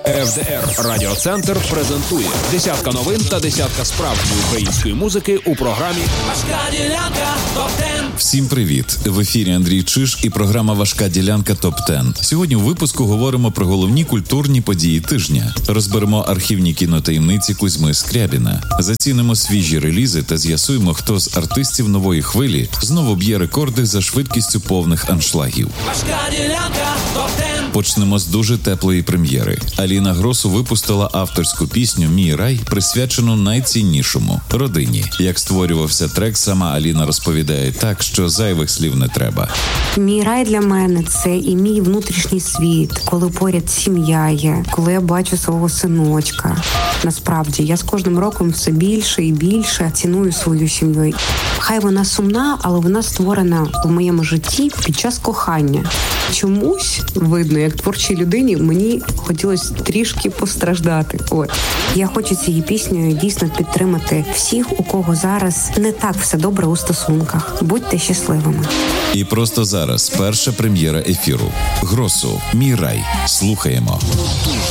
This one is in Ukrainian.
ФДР Радіоцентр презентує десятка новин та десятка справжньої української музики у програмі «Важка ділянка ТОП-10». Всім привіт! В ефірі Андрій Чиж і програма «Важка ділянка ТОП-10». Сьогодні у випуску говоримо про головні культурні події тижня. Розберемо архівні кінотаємниці Кузьми Скрябіна. Зацінимо свіжі релізи та з'ясуємо, хто з артистів нової хвилі знову б'є рекорди за швидкістю повних аншлагів. «Важка ділянка ТОП-10». Почнемо з дуже теплої прем'єри. Аліна Гросу випустила авторську пісню «Мій рай», присвячену найціннішому – родині. Як створювався трек, сама Аліна розповідає так, що зайвих слів не треба. Мій рай для мене – це і мій внутрішній світ, коли поряд сім'я є, коли я бачу свого синочка. Насправді, я з кожним роком все більше і більше ціную свою сім'ю. Хай вона сумна, але вона створена в моєму житті під час кохання. Чомусь, видно, як творчій людині, мені хотілося трішки постраждати. Я хочу цією піснею дійсно підтримати всіх, у кого зараз не так все добре у стосунках. Будьте щасливими. І просто зараз перша прем'єра ефіру. Гросу «Мій рай». Слухаємо.